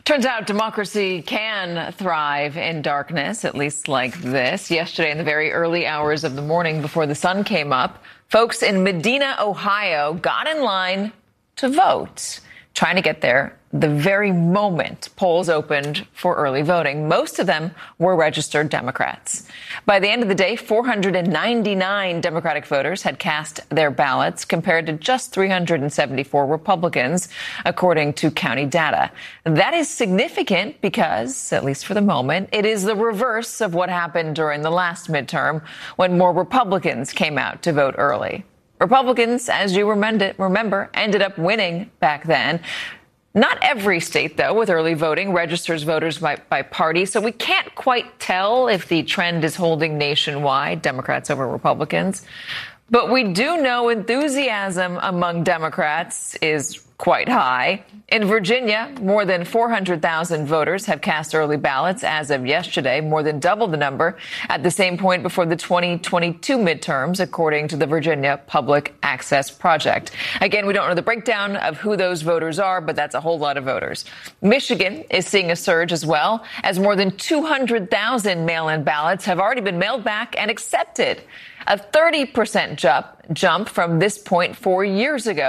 Turns out democracy can thrive in darkness, at least like this. Yesterday, in the very early hours of the morning before the sun came up, folks in Medina, Ohio, got in line to vote, trying to get there the very moment polls opened for early voting. Most of them were registered Democrats. By the end of the day, 499 Democratic voters had cast their ballots compared to just 374 Republicans, according to county data. That is significant because, at least for the moment, it is the reverse of what happened during the last midterm when more Republicans came out to vote early. Republicans, as you remember, ended up winning back then. Not every state, though, with early voting registers voters by party, so we can't quite tell if the trend is holding nationwide, Democrats over Republicans. But we do know enthusiasm among Democrats is quite high. In Virginia, more than 400,000 voters have cast early ballots as of yesterday, more than double the number at the same point before the 2022 midterms, according to the Virginia Public Access Project. Again, we don't know the breakdown of who those voters are, but that's a whole lot of voters. Michigan is seeing a surge as well, as more than 200,000 mail-in ballots have already been mailed back and accepted, a 30% jump from this point 4 years ago.